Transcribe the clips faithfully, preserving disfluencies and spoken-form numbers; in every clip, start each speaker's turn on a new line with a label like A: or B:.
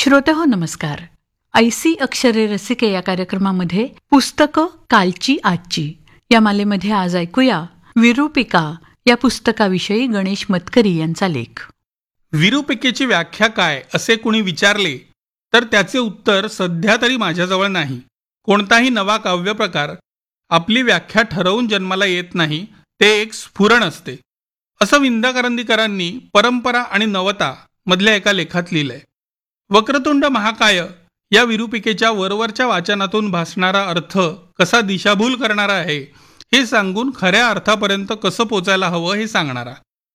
A: श्रोतेहो नमस्कार. ऐसी अक्षरे रसिके या कार्यक्रमामध्ये पुस्तकं कालची आजची या मालेमध्ये आज ऐकूया विरूपिका या पुस्तकाविषयी गणेश मतकरी यांचा लेख.
B: विरूपिकेची व्याख्या काय असे कुणी विचारले तर त्याचे उत्तर सध्या तरी माझ्याजवळ नाही. कोणताही नवा काव्यप्रकार आपली व्याख्या ठरवून जन्माला येत नाही, ते एक स्फुरण असते असं विंदा करंदीकरांनी परंपरा आणि नवता मधल्या एका लेखात लिहिलंय. वक्रतुंड महाकाय या विरूपिकेच्या वरवरच्या वाचनातून भासणारा अर्थ कसा दिशाभूल करणारा आहे हे सांगून खऱ्या अर्थापर्यंत कसं पोचायला हवं हे सांगणारा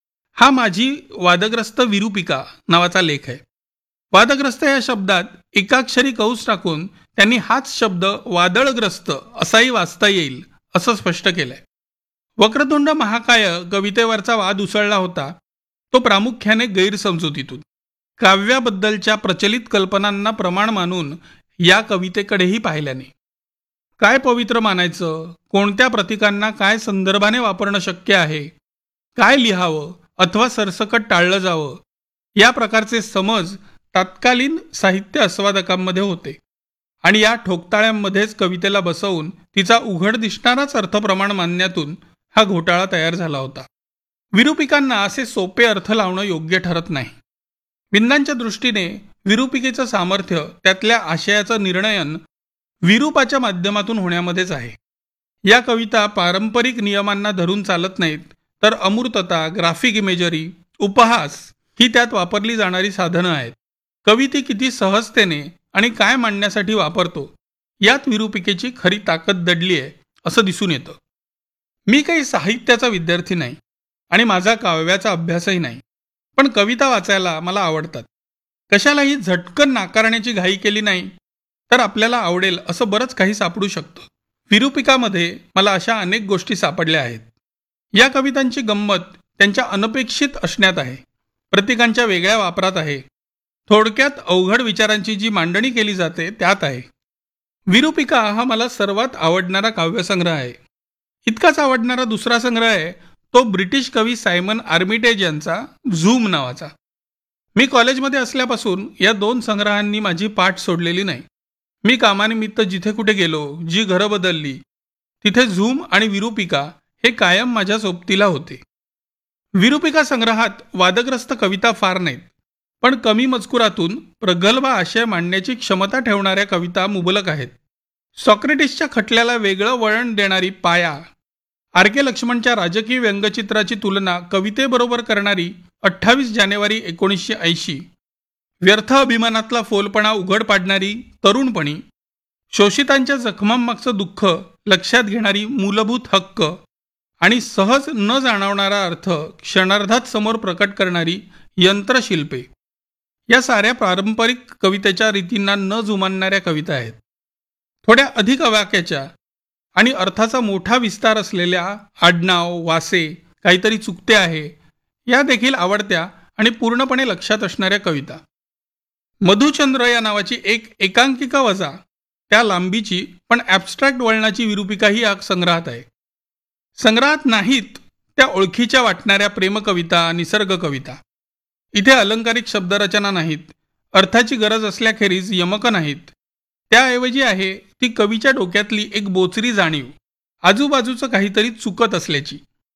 B: हा माझी वादग्रस्त विरूपिका नावाचा लेख आहे. वादग्रस्त या शब्दात एकाक्षरी कौस टाकून त्यांनी हाच शब्द वादळग्रस्त असाही वाचता येईल असं स्पष्ट केलंय. वक्रतुंड महाकाय कवितेवरचा वाद उसळला होता तो प्रामुख्याने गैरसमजुतीतून. काव्याबद्दलच्या प्रचलित कल्पनांना प्रमाण मानून या कवितेकडेही पाहिल्याने. काय पवित्र मानायचं, कोणत्या प्रतीकांना काय संदर्भाने वापरणं शक्य आहे, काय लिहावं अथवा सरसकट टाळलं जावं या प्रकारचे समज तत्कालीन साहित्य आस्वादकांमध्ये होते आणि या ठोकताळ्यांमध्येच कवितेला बसवून तिचा उघड दिसणाराच अर्थप्रमाण मानण्यातून हा घोटाळा तयार झाला होता. विरूपिकांना असे सोपे अर्थ लावणं योग्य ठरत नाही. विंदांच्या दृष्टीने विरूपिकेचं सामर्थ्य त्यातल्या आशयाचं निर्णयन विरूपाच्या माध्यमातून होण्यामध्येच आहे. या कविता पारंपरिक नियमांना धरून चालत नाहीत, तर अमूर्तता, ग्राफिक इमेजरी, उपहास ही त्यात वापरली जाणारी साधनं आहेत. कवी ती किती सहजतेने आणि काय मांडण्यासाठी वापरतो यात विरूपिकेची खरी ताकद दडली आहे असं दिसून येतं. मी काही साहित्याचा विद्यार्थी नाही आणि माझा काव्याचा अभ्यासही नाही, पण कविता वाचायला मला आवडतात. कशालाही झटकन नाकारण्याची घाई केली नाही तर आपल्याला आवडेल असं बरंच काही सापडू शकतं. विरूपिकामध्ये मला अशा अनेक गोष्टी सापडल्या आहेत. या कवितांची गंमत त्यांच्या अनपेक्षित असण्यात आहे, प्रतीकांच्या वेगळ्या वापरात आहे, थोडक्यात अवघड विचारांची जी मांडणी केली जाते त्यात आहे. विरूपिका हा मला सर्वात आवडणारा काव्यसंग्रह आहे. इतकाच आवडणारा दुसरा संग्रह आहे तो ब्रिटिश कवी सायमन आर्मिटेज यांचा झूम नावाचा. मी कॉलेजमध्ये असल्यापासून या दोन संग्रहांनी माझी पाठ सोडलेली नाही. मी कामानिमित्त जिथे कुठे गेलो, जी घरं बदलली, तिथे झूम आणि विरूपिका हे कायम माझ्या सोबतीला होते. विरूपिका संग्रहात वादग्रस्त कविता फार नाहीत, पण कमी मजकुरातून प्रगल्भ आशय मांडण्याची क्षमता ठेवणाऱ्या कविता मुबलक आहेत. सॉक्रेटिसच्या खटल्याला वेगळं वळण देणारी पाया, आर के लक्ष्मणच्या राजकीय व्यंगचित्राची तुलना कवितेबरोबर करणारी अठ्ठावीस जानेवारी एकोणीसशे ऐंशी, व्यर्थ अभिमानातला फोलपणा उघड पाडणारी तरुणपणी, शोषितांच्या जखमांमागचं दुःख लक्षात घेणारी मूलभूत हक्क आणि सहज न जाणवणारा अर्थ क्षणार्धात समोर प्रकट करणारी यंत्रशिल्पे या साऱ्या पारंपरिक कवितेच्या रीतींना न जुमानणाऱ्या कविता आहेत. थोड्या अधिक अवाक्याच्या आणि अर्थाचा मोठा विस्तार असलेल्या आडनाव, वासे, काहीतरी चुकते आहे या देखील आवडत्या आणि पूर्णपणे लक्षात असणाऱ्या कविता. मधुचंद्र या नावाची एक एकांकिका वजा त्या लांबीची पण ॲबस्ट्रॅक्ट वळणाची विरूपिका ही या संग्रहात आहे. संग्रहात नाहीत त्या ओळखीच्या वाटणाऱ्या प्रेमकविता, निसर्ग कविता. इथे अलंकारिक शब्दरचना नाहीत, अर्थाची गरज असल्याखेरीज यमकं नाहीत. त्याऐवजी आहे ती कवीच्या डोक्यातली एक बोचरी जाणीव, आजूबाजूचं काहीतरी चुकत असल्याची.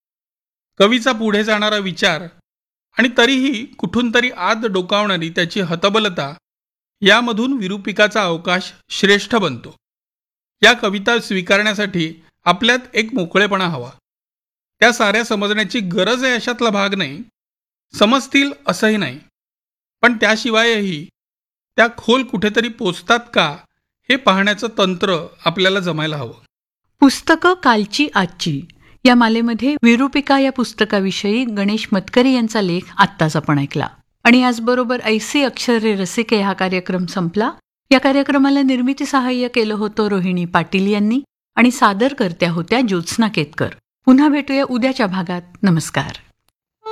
B: कवीचा पुढे जाणारा विचार आणि तरीही कुठून तरी आत डोकावणारी त्याची हतबलता यामधून विरूपिकाचा अवकाश श्रेष्ठ बनतो. या कविता स्वीकारण्यासाठी आपल्यात एक मोकळेपणा हवा. त्या साऱ्या समजण्याची गरज आहे अशातला भाग नाही, समजतील असंही नाही, पण त्याशिवायही त्या खोल कुठेतरी पोचतात का हे पाहण्याचं तंत्र आपल्याला जमायला हवं.
A: पुस्तकं कालची आजची या मालेमध्ये विरूपिका या पुस्तकाविषयी गणेश मतकरी यांचा लेख आत्ताच आपण ऐकला. आणि याचबरोबर ऐसी अक्षरे रसिके हा कार्यक्रम संपला. या कार्यक्रमाला निर्मिती सहाय्य केलं होतं रोहिणी पाटील यांनी आणि सादर करत्या होत्या ज्योत्स्ना केतकर. पुन्हा भेटूया उद्याच्या भागात. नमस्कार.